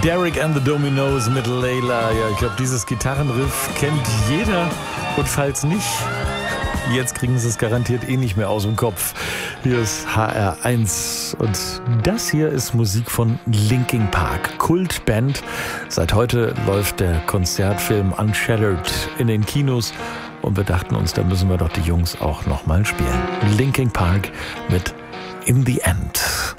Derek and the Dominos mit Layla. Ja, ich glaube, dieses Gitarrenriff kennt jeder. Und falls nicht, jetzt kriegen sie es garantiert eh nicht mehr aus dem Kopf. Hier ist HR1 und das hier ist Musik von Linkin Park, Kultband. Seit heute läuft der Konzertfilm Unshattered in den Kinos und wir dachten uns, da müssen wir doch die Jungs auch nochmal spielen. Linkin Park mit In the End.